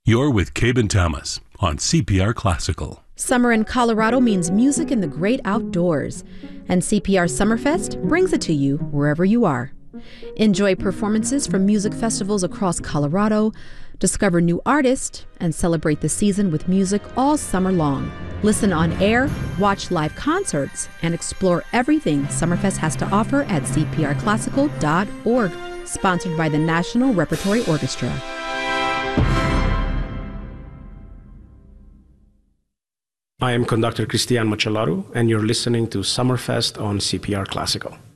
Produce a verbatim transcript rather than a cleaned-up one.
You're with Cabin Thomas on C P R Classical. Summer in Colorado means music in the great outdoors, and C P R Summerfest brings it to you wherever you are. Enjoy performances from music festivals across Colorado, discover new artists, and celebrate the season with music all summer long. Listen on air, watch live concerts, and explore everything Summerfest has to offer at c p r classical dot org. Sponsored by the National Repertory Orchestra. I am conductor Cristian Macellaru, and you're listening to Summerfest on C P R Classical.